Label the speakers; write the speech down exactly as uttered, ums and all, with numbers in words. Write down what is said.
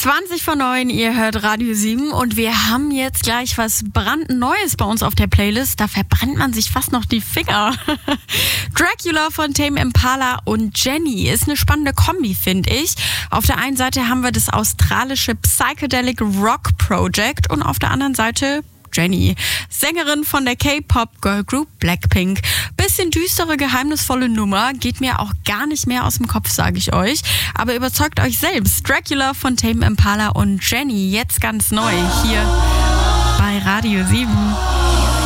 Speaker 1: zwanzig vor neun, ihr hört Radio sieben und wir haben jetzt gleich was brandneues bei uns auf der Playlist. Da verbrennt man sich fast noch die Finger. Dracula von Tame Impala und Jenny ist eine spannende Kombi, finde ich. Auf der einen Seite haben wir das australische Psychedelic Rock Project und auf der anderen Seite Jenny, Sängerin von der K-Pop-Girl-Group Blackpink. Bisschen düstere, geheimnisvolle Nummer, geht mir auch gar nicht mehr aus dem Kopf, sage ich euch. Aber überzeugt euch selbst. Dracula von Tame Impala und Jenny, jetzt ganz neu hier bei Radio sieben.